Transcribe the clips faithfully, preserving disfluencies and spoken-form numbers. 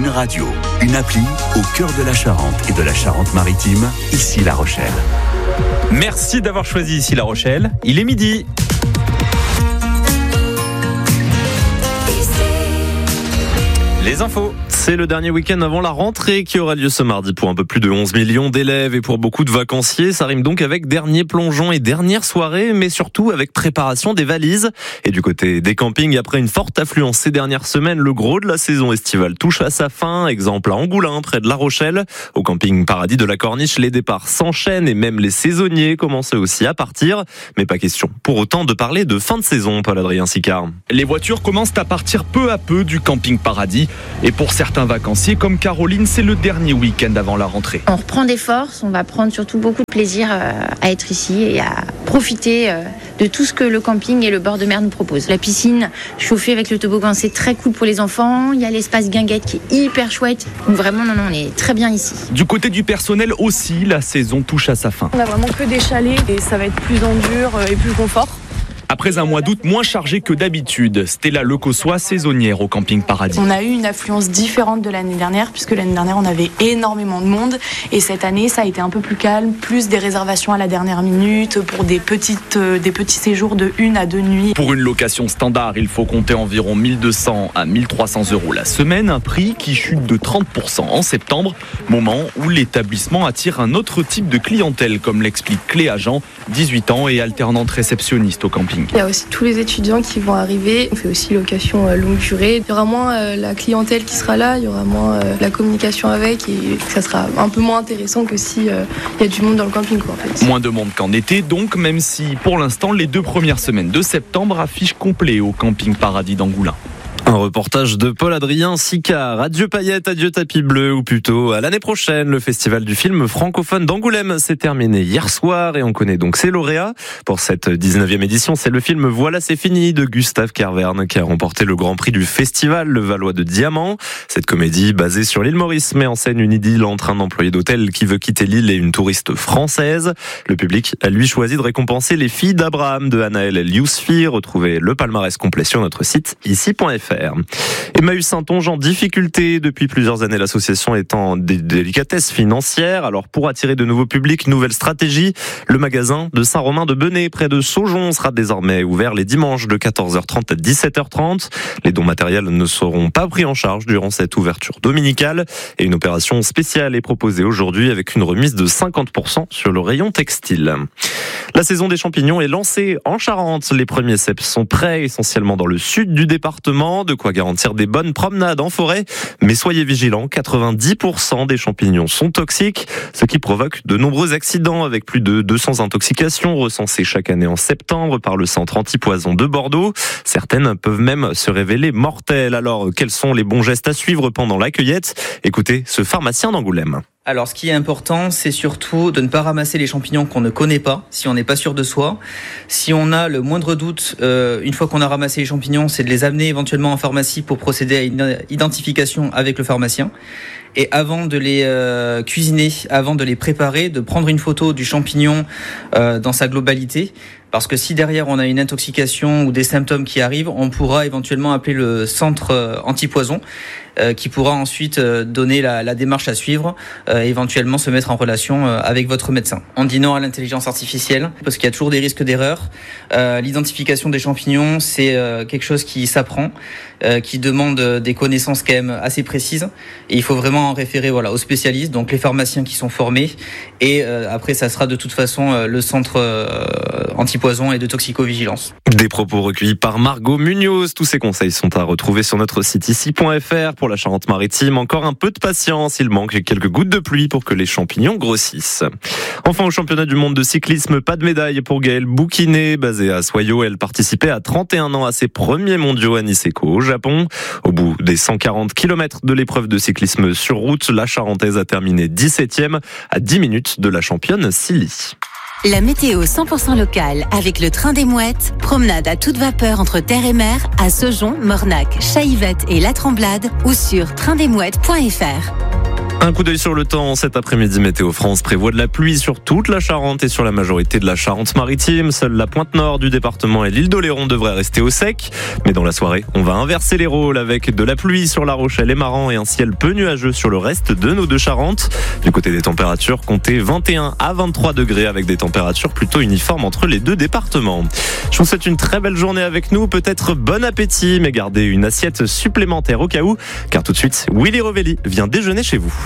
Une radio, une appli au cœur de la Charente et de la Charente-Maritime, ici La Rochelle. Merci d'avoir choisi ici La Rochelle. Il est midi. Les infos, c'est le dernier week-end avant la rentrée qui aura lieu ce mardi pour un peu plus de onze millions d'élèves et pour beaucoup de vacanciers. Ça rime donc avec dernier plongeon et dernière soirée, mais surtout avec préparation des valises. Et du côté des campings, après une forte affluence ces dernières semaines, le gros de la saison estivale touche à sa fin. Exemple à Angoulins, près de La Rochelle. Au camping Paradis de la Corniche, les départs s'enchaînent et même les saisonniers commencent aussi à partir. Mais pas question pour autant de parler de fin de saison, Paul-Adrien Sicard. Les voitures commencent à partir peu à peu du camping Paradis. Et pour certains vacanciers comme Caroline, c'est le dernier week-end avant la rentrée. On reprend des forces, on va prendre surtout beaucoup de plaisir à être ici et à profiter de tout ce que le camping et le bord de mer nous proposent. La piscine chauffée avec le toboggan, c'est très cool pour les enfants. Il y a l'espace guinguette qui est hyper chouette. Donc vraiment, non, non, on est très bien ici. Du côté du personnel aussi, la saison touche à sa fin. On a vraiment que des chalets et ça va être plus en dur et plus confort. Après un mois d'août moins chargé que d'habitude, Stella Lecossois, saisonnière au camping Paradis. On a eu une affluence différente de l'année dernière, puisque l'année dernière on avait énormément de monde, et cette année ça a été un peu plus calme, plus des réservations à la dernière minute pour des, petites, euh, des petits séjours de une à deux nuits. Pour une location standard, il faut compter environ mille deux cents à mille trois cents euros la semaine, un prix qui chute de trente pour cent en septembre, moment où l'établissement attire un autre type de clientèle, comme l'explique Cléa Jean, dix-huit ans et alternante réceptionniste au camping. Il y a aussi tous les étudiants qui vont arriver. On fait aussi location longue durée. Il y aura moins euh, la clientèle qui sera là, il y aura moins euh, la communication avec et ça sera un peu moins intéressant que si euh, il y a du monde dans le camping, quoi, en fait. Moins de monde qu'en été donc, même si pour l'instant les deux premières semaines de septembre affichent complet au camping Paradis d'Angoulins. Un reportage de Paul-Adrien Sicard. Adieu paillettes, adieu tapis bleu, ou plutôt à l'année prochaine. Le festival du film francophone d'Angoulême s'est terminé hier soir et on connaît donc ses lauréats. Pour cette dix-neuvième édition, c'est le film Voilà c'est fini de Gustave Kervern qui a remporté le grand prix du festival, le Valois de Diamant. Cette comédie basée sur l'île Maurice met en scène une idylle entre un employé d'hôtel qui veut quitter l'île et une touriste française. Le public a lui choisi de récompenser Les filles d'Abraham de Anaël El Yousfi. Retrouvez le palmarès complet sur notre site ici point f r. Emmaüs Saintonge en difficulté depuis plusieurs années. L'association est en dé- délicatesse financière. Alors pour attirer de nouveaux publics, nouvelle stratégie. Le magasin de Saint-Romain-de-Benay près de Saujon sera désormais ouvert les dimanches de quatorze heures trente à dix-sept heures trente. Les dons matériels ne seront pas pris en charge durant cette ouverture dominicale. Et une opération spéciale est proposée aujourd'hui avec une remise de cinquante pour cent sur le rayon textile. La saison des champignons est lancée en Charente. Les premiers ceps sont prêts, essentiellement dans le sud du département. De quoi garantir des bonnes promenades en forêt. Mais soyez vigilants, quatre-vingt-dix pour cent des champignons sont toxiques, ce qui provoque de nombreux accidents avec plus de deux cents intoxications recensées chaque année en septembre par le centre antipoison de Bordeaux. Certaines peuvent même se révéler mortelles. Alors, quels sont les bons gestes à suivre pendant la cueillette ? Écoutez ce pharmacien d'Angoulême. Alors, ce qui est important, c'est surtout de ne pas ramasser les champignons qu'on ne connaît pas, si on n'est pas sûr de soi. Si on a le moindre doute, euh, une fois qu'on a ramassé les champignons, c'est de les amener éventuellement en pharmacie pour procéder à une identification avec le pharmacien. Et avant de les euh, cuisiner, avant de les préparer, de prendre une photo du champignon euh, dans sa globalité. Parce que si derrière on a une intoxication ou des symptômes qui arrivent, on pourra éventuellement appeler le centre euh, antipoison euh, qui pourra ensuite euh, donner la, la démarche à suivre, euh, et éventuellement se mettre en relation euh, avec votre médecin. On dit non à l'intelligence artificielle parce qu'il y a toujours des risques d'erreur. Euh, l'identification des champignons, c'est euh, quelque chose qui s'apprend, euh, qui demande des connaissances quand même assez précises. Et il faut vraiment en référer voilà, aux spécialistes, donc les pharmaciens qui sont formés. Et euh, après, ça sera de toute façon euh, le centre euh, antipoison et de toxicovigilance. Des propos recueillis par Margot Munoz. Tous ces conseils sont à retrouver sur notre site ici point f r. Pour la Charente-Maritime, encore un peu de patience. Il manque quelques gouttes de pluie pour que les champignons grossissent. Enfin, au championnat du monde de cyclisme, pas de médaille pour Gaëlle Bouquinet. Basée à Soyo, elle participait à trente et un ans à ses premiers mondiaux à Niseko, au Japon. Au bout des cent quarante kilomètres de l'épreuve de cyclisme sur route, la Charentaise a terminé dix-septième à dix minutes de la championne Silly. La météo cent pour cent locale avec le train des Mouettes. Promenade à toute vapeur entre terre et mer à Saujon, Mornac, Chaillevette et La Tremblade ou sur train des mouettes point f r. Un coup d'œil sur le temps. Cet après-midi, Météo France prévoit de la pluie sur toute la Charente et sur la majorité de la Charente-Maritime. Seule la pointe nord du département et l'île d'Oléron devraient rester au sec. Mais dans la soirée, on va inverser les rôles avec de la pluie sur La Rochelle et Maran et un ciel peu nuageux sur le reste de nos deux Charentes. Du côté des températures, comptez vingt et un à vingt-trois degrés avec des températures plutôt uniformes entre les deux départements. Je vous souhaite une très belle journée avec nous. Peut-être bon appétit, mais gardez une assiette supplémentaire au cas où. Car tout de suite, Willy Rovelli vient déjeuner chez vous.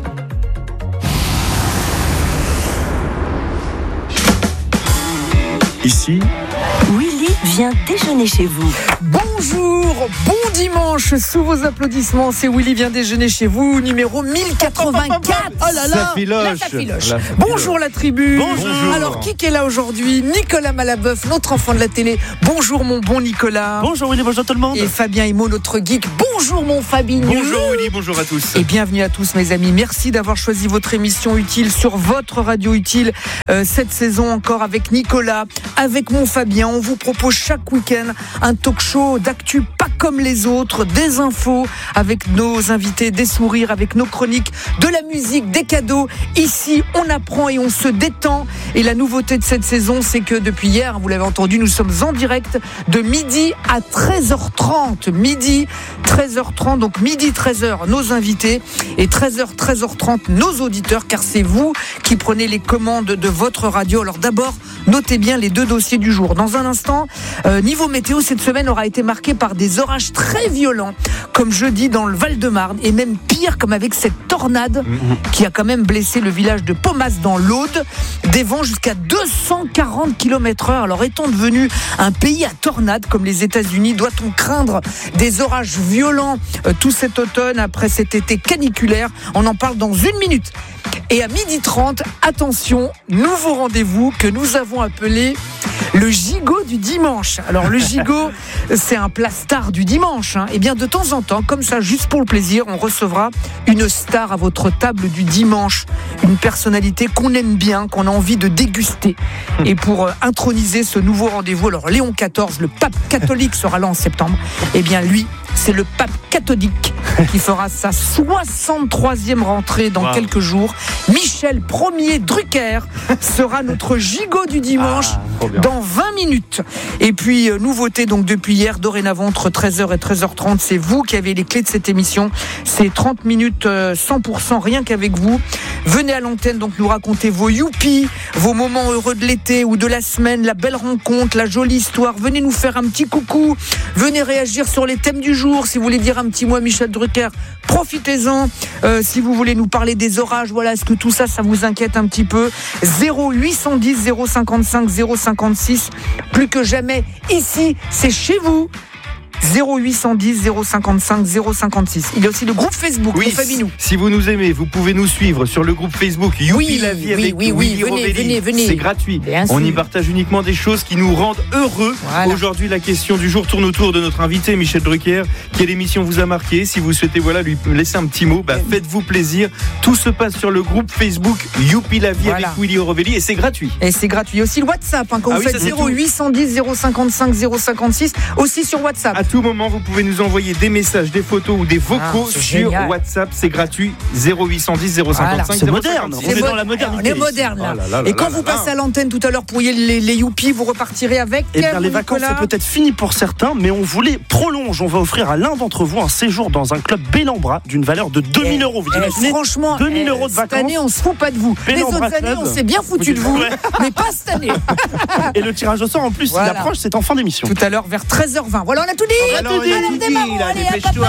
Ici, Willy vient déjeuner chez vous. Bonjour, bon dimanche, sous vos applaudissements, c'est Willy vient déjeuner chez vous, numéro mille quatre-vingt-quatre. Oh là là, ça filoche. là, ça filoche. La Bonjour la tribu. Bonjour. Alors, qui est là aujourd'hui? Nicolas Malabeuf, notre enfant de la télé. Bonjour mon bon Nicolas. Bonjour Willy, bonjour tout le monde. Et Fabien Himo, notre geek. Bonjour mon Fabien. Bonjour Willy, bonjour à tous. Et bienvenue à tous mes amis. Merci d'avoir choisi votre émission utile sur votre radio utile euh, cette saison encore avec Nicolas, avec mon Fabien. On vous propose chaque week-end un talk show d'actu pas comme les autres, des infos avec nos invités, des sourires avec nos chroniques, de la musique, des cadeaux. Ici, on apprend et on se détend. Et la nouveauté de cette saison, c'est que depuis hier, vous l'avez entendu, nous sommes en direct de midi à treize heures trente. Midi, treize heures trente, donc midi, treize heures, nos invités, et treize heures, treize heures trente, nos auditeurs, car c'est vous qui prenez les commandes de votre radio. Alors d'abord, notez bien les deux dossiers du jour. Dans un instant, euh, niveau météo, cette semaine aura été marquée par des orages très violents, comme jeudi dans le Val-de-Marne, et même pire, comme avec cette tornade qui a quand même blessé le village de Pomas dans l'Aude. Des vents jusqu'à deux cent quarante kilomètres heure. Alors étant devenu un pays à tornades comme les États-Unis, doit-on craindre des orages violents euh, tout cet automne après cet été caniculaire? On en parle dans une minute. Et à midi trente, attention, nouveau rendez-vous que nous avons appelé le gigot du dimanche. Alors le gigot, c'est un plat star du dimanche. Hein. Et bien de temps en temps, comme ça, juste pour le plaisir, on recevra une star à votre table du dimanche. Une personnalité qu'on aime bien, qu'on a envie de déguster. Et pour euh, introniser ce nouveau rendez-vous, alors Léon quatorze, le pape catholique, sera là en septembre. Et bien lui, c'est le pape catholique qui fera sa soixante-troisième rentrée dans wow. quelques jours. Michel Ier Drucker sera notre gigot du dimanche ah, dans vingt minutes. Et puis, euh, nouveauté donc depuis hier, dorénavant entre treize heures et treize heures trente, c'est vous qui avez les clés de cette émission. C'est trente minutes euh, cent pour cent rien qu'avec vous. Venez à l'antenne donc nous raconter vos youpi, vos moments heureux de l'été ou de la semaine, la belle rencontre, la jolie histoire. Venez nous faire un petit coucou. Venez réagir sur les thèmes du jour. Si vous voulez dire un petit mot à Michel Drucker, profitez-en. Euh, si vous voulez nous parler des orages, voilà, est-ce que tout ça, ça vous inquiète un petit peu? zéro huit cent dix zéro cinquante-cinq zéro cinquante-six. Plus que jamais, ici, c'est chez vous. zéro huit cent dix zéro cinquante-cinq zéro cinquante-six. Il y a aussi le groupe Facebook. Oui, Fabinou. Si vous nous aimez, vous pouvez nous suivre sur le groupe Facebook Youpi oui, la vie oui, avec oui, oui, Willy venez, Rovelli. venez, venez. C'est gratuit. Bien On sûr. y partage uniquement des choses qui nous rendent heureux. Voilà. Aujourd'hui, la question du jour tourne autour de notre invité Michel Drucker. Quelle émission vous a marqué? Si vous souhaitez voilà, lui laisser un petit mot, bah, faites-vous plaisir. Tout se passe sur le groupe Facebook Youpi la vie voilà. avec Willy Rovelli et c'est gratuit. Et c'est gratuit. Aussi le WhatsApp, hein, quand ah vous oui, faites zéro huit cent dix zéro cinquante-cinq zéro cinquante-six, aussi sur WhatsApp. À tout moment, vous pouvez nous envoyer des messages, des photos ou des vocaux ah, sur génial. WhatsApp, c'est gratuit. Zéro huit cent dix zéro cinquante-cinq voilà, zéro cinquante-six. On est dans la modernité. On est moderne là. Oh là, là, là, Et quand là, vous là, passez là. à l'antenne tout à l'heure pour les, les, les youpi, vous repartirez avec. Eh bien, les vacances, c'est peut-être fini pour certains, mais on voulait prolonge. On va offrir à l'un d'entre vous un séjour dans un club Bellambra d'une valeur de deux mille euros. Vous eh, imaginez franchement, deux mille eh, euros de vacances. Cette année, on se fout pas de vous. Bellambra les autres années, on s'est bien foutu de vous, mais pas cette année. Et le tirage au sort, en plus, voilà. il approche, c'est en fin d'émission. Tout à l'heure, vers treize heures vingt. Voilà, on a tout dit. On a tout dit. Alors, démarrons. Allez, dépêche-toi.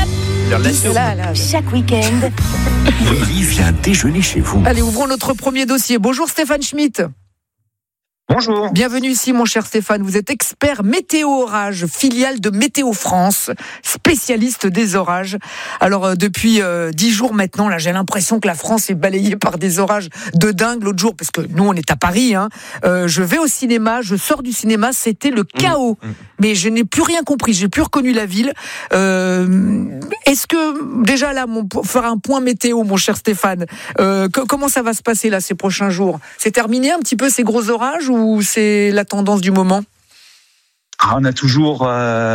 Là, là, chaque week-end, Willy vient déjeuner chez vous. Allez, ouvrons notre premier dossier. Bonjour Stéphane Schmitt. Bonjour. Bienvenue ici, mon cher Stéphane. Vous êtes expert météo orage, filiale de Météo France, spécialiste des orages. Alors, euh, depuis euh, dix jours maintenant, là, j'ai l'impression que la France est balayée par des orages de dingue. L'autre jour, parce que nous, on est à Paris, hein, euh, je vais au cinéma, je sors du cinéma, c'était le chaos. Mmh. Mais je n'ai plus rien compris, j'ai plus reconnu la ville. Euh, est-ce que, déjà là, mon, pour faire un point météo, mon cher Stéphane, euh, que, comment ça va se passer là ces prochains jours? C'est terminé un petit peu ces gros orages ou c'est la tendance du moment? Ah, on a toujours, euh,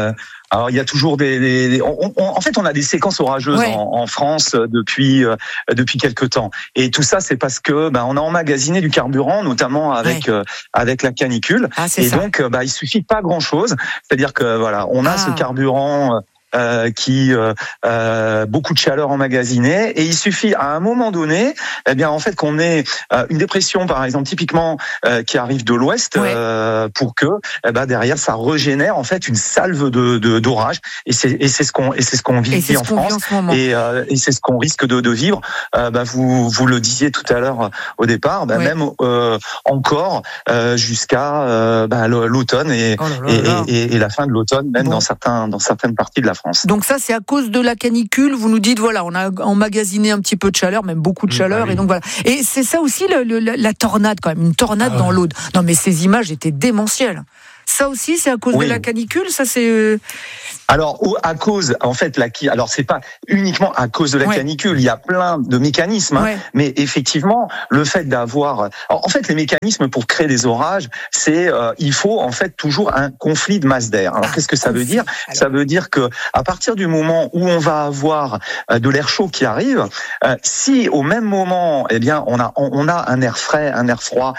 Alors il y a toujours des, des, des on, on, en fait on a des séquences orageuses ouais. en, en France depuis euh, depuis quelque temps et tout ça c'est parce que ben on a emmagasiné du carburant notamment avec ouais. euh, avec la canicule ah, et ça. donc bah il suffit pas grand chose, c'est-à-dire que voilà on a ah. ce carburant Euh, qui euh, euh, beaucoup de chaleur emmagasinée et il suffit à un moment donné eh bien en fait qu'on ait euh, une dépression par exemple typiquement euh, qui arrive de l'ouest ouais. euh, pour que eh ben derrière ça régénère en fait une salve de, de d'orage et c'est et c'est ce qu'on et c'est ce qu'on vit ici en France en et euh, et c'est ce qu'on risque de de vivre euh, bah vous vous le disiez tout à l'heure au départ bah ouais. même euh, encore euh, jusqu'à euh, bah, l'automne et, oh là là et, là. et et la fin de l'automne même bon. dans certains dans certaines parties de la France. Donc ça, c'est à cause de la canicule. Vous nous dites, voilà, on a emmagasiné un petit peu de chaleur, même beaucoup de chaleur, mmh, bah oui. et donc voilà. Et c'est ça aussi le, le, la tornade quand même, une tornade ah, dans ouais. l'Aude. Non, mais ces images étaient démentielles. Ça aussi, c'est à cause oui. de la canicule. Ça, c'est. Alors, à cause, en fait, la, alors c'est pas uniquement à cause de la ouais. canicule. Il y a plein de mécanismes, hein, ouais. mais effectivement, le fait d'avoir, en fait, les mécanismes pour créer des orages, c'est, euh, il faut en fait toujours un conflit de masse d'air. Alors, ah, qu'est-ce que ça veut dire ? Alors. Ça veut dire que à partir du moment où on va avoir euh, de l'air chaud qui arrive, euh, si au même moment, eh bien, on a, on, on a un air frais, un air froid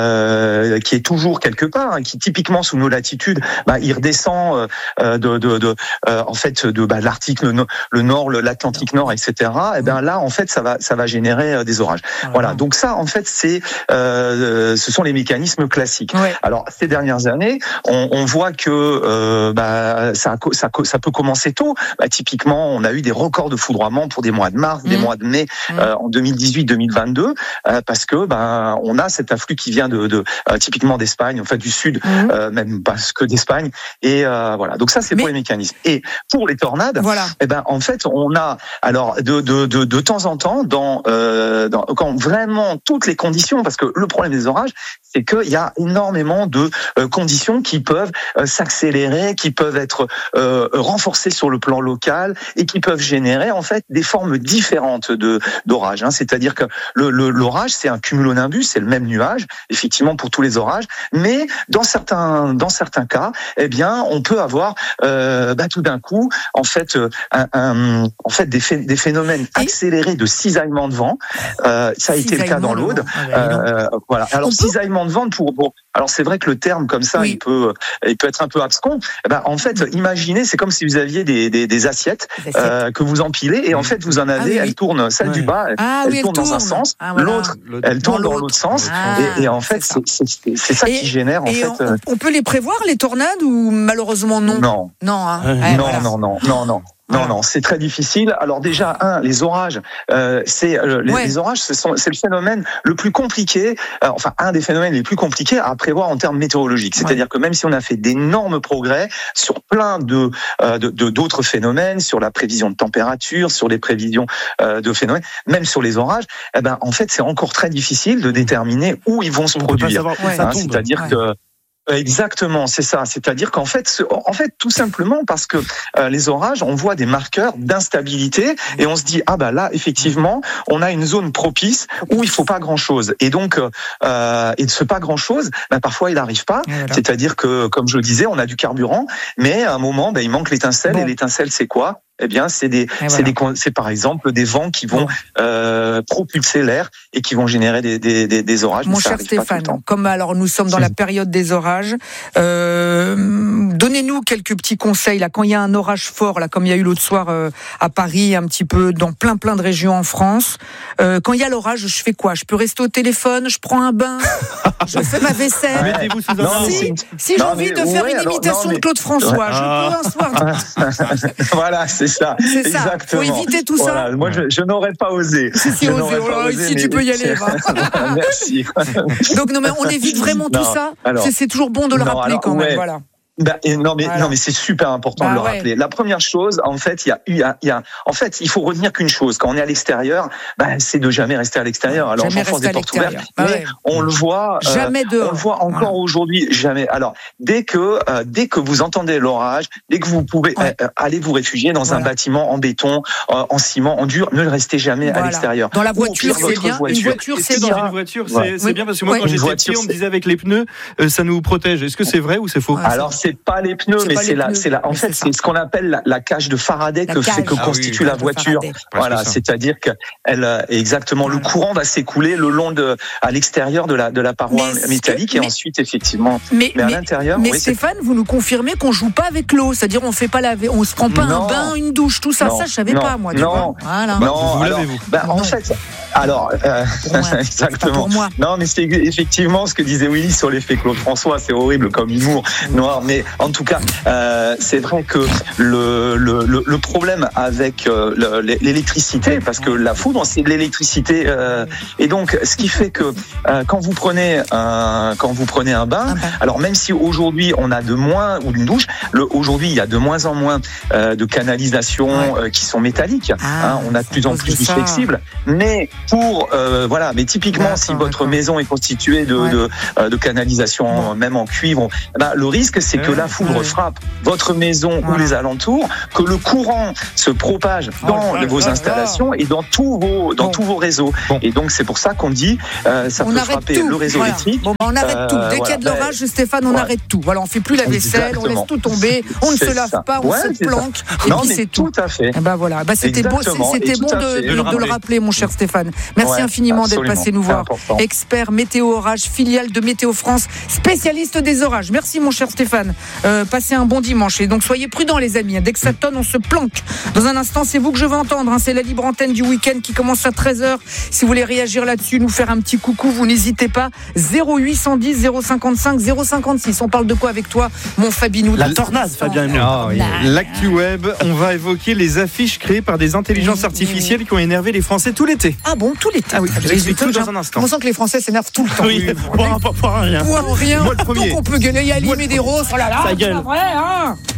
euh, qui est toujours quelque part, hein, qui typiquement sous nos latitudes, bah, il redescend euh, de, de, de Euh, en fait de bah, l'Arctique, le, le Nord, l'Atlantique Nord, et cetera. Et ben là, en fait, ça va, ça va générer euh, des orages. Ah, voilà. Donc ça, en fait, c'est, euh, ce sont les mécanismes classiques. Ouais. Alors ces dernières années, on, on voit que euh, bah, ça, ça, ça peut commencer tôt. Bah, typiquement, on a eu des records de foudroiement pour des mois de mars, mmh. des mois de mai mmh. euh, en deux mille dix-huit deux mille vingt-deux, euh, parce que bah, on a cet afflux qui vient de, de euh, typiquement d'Espagne, en fait du sud, mmh. euh, même parce que d'Espagne. Et euh, voilà. Donc ça, c'est Mais... pour les mécanismes. Et pour les tornades, voilà. eh ben en fait on a alors de de de, de temps en temps dans, euh, dans quand vraiment toutes les conditions, parce que le problème des orages c'est qu'il y a énormément de euh, conditions qui peuvent euh, s'accélérer, qui peuvent être euh, renforcées sur le plan local et qui peuvent générer en fait des formes différentes de d'orage. Hein. C'est-à-dire que le, le l'orage c'est un cumulonimbus, c'est le même nuage effectivement pour tous les orages, mais dans certains dans certains cas, eh bien on peut avoir euh, bah, tout d'un coup, en fait, un, un, en fait, des, phé- des phénomènes accélérés de cisaillement de vent. Euh, ça a été le cas dans l'Aude. Euh, voilà. Alors cisaillement de vent pour, pour. Alors c'est vrai que le terme comme ça, oui. il peut, il peut être un peu abscon. Eh ben, en fait, imaginez, c'est comme si vous aviez des, des, des assiettes euh, que vous empilez et en fait vous en avez, ah, oui. elles tournent, celle ouais. du bas, ah, elle, oui, tourne elle dans tourne. un sens, ah, voilà. l'autre, elle tourne dans, dans l'autre sens, ah, et, et en fait c'est ça, c'est, c'est ça et, qui génère en et fait. On, on peut les prévoir les tornades ou malheureusement non. Non. Non. Hein. Euh, ouais, non, voilà. non, non, non, non. Non, non, c'est très difficile. Alors déjà, un, les orages, euh, c'est euh, les, ouais. les orages, ce sont, c'est le phénomène le plus compliqué, euh, enfin un des phénomènes les plus compliqués à prévoir en termes météorologiques. C'est-à-dire ouais. que même si on a fait d'énormes progrès sur plein de, euh, de, de d'autres phénomènes, sur la prévision de température, sur les prévisions euh, de phénomènes, même sur les orages, eh ben en fait c'est encore très difficile de déterminer où ils vont se on produire. Peut pas savoir où ça hein, tombe. C'est-à-dire ouais. que Exactement, c'est ça. C'est-à-dire qu'en fait, en fait, tout simplement parce que euh, les orages, on voit des marqueurs d'instabilité et on se dit ah bah là, effectivement, on a une zone propice où il faut pas grand-chose. Et donc, euh, et de ce pas grand-chose, bah, parfois il n'arrive pas. Voilà. C'est-à-dire que, comme je le disais, on a du carburant, mais à un moment, bah, il manque l'étincelle. Bon. Et l'étincelle, c'est quoi ? Eh bien, c'est des, c'est voilà. des, c'est par exemple des vents qui vont euh, propulser l'air et qui vont générer des, des, des, des orages. Mon cher Stéphane, comme alors nous sommes dans la période des orages, euh, donnez-nous quelques petits conseils là quand il y a un orage fort là, comme il y a eu l'autre soir euh, à Paris, un petit peu dans plein plein de régions en France. Euh, quand il y a l'orage, je fais quoi ? Je peux rester au téléphone, je prends un bain, je fais ma vaisselle. Mettez-vous sous un non, si, si j'ai envie de faire ouais, une imitation alors, non, mais... de Claude François, ah. je peux un soir. Voilà, c'est ça. C'est ça. Exactement. Faut éviter tout voilà. ça. Moi, je, je n'aurais pas osé. Si, si, osé. Oh, ici, mais... tu peux y aller. Merci. Donc, non, mais on évite vraiment non, tout ça. Alors, c'est, c'est toujours bon de le non, rappeler alors, quand même. Ouais. Voilà. Ben, non mais voilà. non mais c'est super important bah, de le ouais. rappeler. La première chose, en fait, il y a, il y a, il y a, en fait, il faut retenir qu'une chose. Quand on est à l'extérieur, ben c'est de jamais rester à l'extérieur. Alors j'enfonce des portes ouvertes, bah, mais ouais. on le voit, jamais euh, dehors. on le voit encore voilà. aujourd'hui, jamais. Alors dès que euh, dès que vous entendez l'orage, dès que vous pouvez ouais. euh, aller vous réfugier dans voilà. un bâtiment en béton, euh, en ciment, en dur, ne restez jamais voilà. à l'extérieur. Dans la voiture, Ou, c'est bien. Voiture. Une voiture, c'est bien. Dans une voiture, c'est, ouais. c'est oui. bien parce que moi, oui. quand j'étais voiture, petit, on me disait avec les pneus, euh, ça nous protège. Est-ce que c'est vrai ou c'est faux ? Alors c'est c'est pas les pneus, c'est mais pas c'est les la, pneus, c'est la, en fait, c'est, c'est ce qu'on appelle la, la cage de Faraday la que, cage. fait, que Ah constitue oui, la voiture. Voilà, c'est-à-dire que elle, exactement, voilà. Le courant va s'écouler le long de, à l'extérieur de la, de la paroi mais métallique que, et mais, ensuite, effectivement, mais, mais à mais, l'intérieur. Mais oui, Stéphane, c'est... vous nous confirmez qu'on joue pas avec l'eau, c'est-à-dire on fait pas laver, on se prend pas non. un bain, une douche, tout ça, non. ça je savais non. pas moi. Non, voilà. non, vous alors, l'avez-vous. Ben, en fait, alors, euh, exactement. Non, mais c'est effectivement ce que disait Willy sur l'effet Claude François, c'est horrible comme humour noir, mais en tout cas, euh, c'est vrai que le, le, le, le problème avec euh, le, l'électricité, parce que la foudre, c'est de l'électricité, euh, et donc, ce qui fait que euh, quand vous prenez un, quand vous prenez un bain, alors même si aujourd'hui on a de moins, ou une douche, le, aujourd'hui il y a de moins en moins euh, de canalisations ouais. euh, qui sont métalliques, ah, hein, on a de plus en plus de flexibles, mais pour, euh, voilà, mais typiquement d'accord, si votre d'accord. maison est constituée de, ouais. de, de, de canalisation, ouais. même en cuivre, ben, le risque c'est que la foudre ouais. frappe votre maison ouais. ou les alentours, que le courant se propage dans oh, vos installations et dans tous vos, dans bon. tous vos réseaux. Bon. Et donc c'est pour ça qu'on dit, euh, ça on peut frapper tout. le réseau voilà. électrique. Bon, ben, on arrête euh, tout. Dès voilà. qu'il y a de l'orage, ben, Stéphane, on ouais. arrête tout. Voilà, on fait plus la vaisselle, Exactement. on laisse tout tomber, on ne se lave ça. pas, on ouais, se planque, et non, puis c'est tout. Tout à fait. Et ben voilà, ben, c'était beau, c'était bon de, de, de, de le rappeler, mon cher Stéphane. Merci ouais, infiniment absolument. d'être passé nous voir. Expert météo orage, filiale de Météo France, spécialiste des orages. Merci, mon cher Stéphane. Euh, passez un bon dimanche. Et donc, soyez prudents, les amis. Dès que ça tonne, on se planque. Dans un instant, c'est vous que je veux entendre. Hein. C'est la libre antenne du week-end qui commence à treize heures. Si vous voulez réagir là-dessus, nous faire un petit coucou, vous n'hésitez pas. zéro huit cent dix zéro cinquante-cinq zéro cinquante-six. On parle de quoi avec toi, mon Fabinou? La tornade, Fabien. Oh, oui. L'actu web, on va évoquer les affiches créées par des intelligences artificielles qui ont énervé les Français tout l'été. Ah bon, tout l'été? Ah oui, je l'explique tout dans un instant. On sent que les Français s'énervent tout le temps. Oui, pour, pour, pour rien. Pour rien. Moi le premier. Donc on peut gueuler, y aller, mais des roses. Oh là là, ça gueule. C'est vrai, hein.